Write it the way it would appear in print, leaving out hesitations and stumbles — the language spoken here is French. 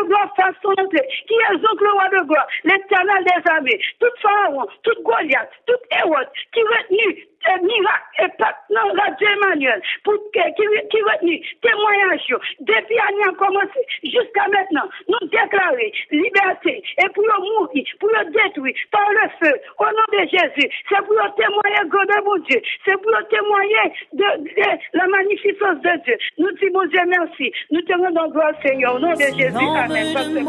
gloire fasse son entrée. Qui exauce le roi de gloire, l'Éternel des armées, tout Pharaon, tout Goliath, tout Hérode, qui retenu miracle et pacte dans la Dieu Emmanuel, pour qui retenu témoignage depuis l'année a commencé jusqu'à maintenant, nous déclarer liberté et pour mourir, pour détruire par le feu au nom de Jésus. C'est pour témoigner de mon Dieu, c'est pour témoigner de la magnificence de Dieu. Nous disons Dieu merci, nous te rendons gloire Seigneur au nom de Jésus. Amen.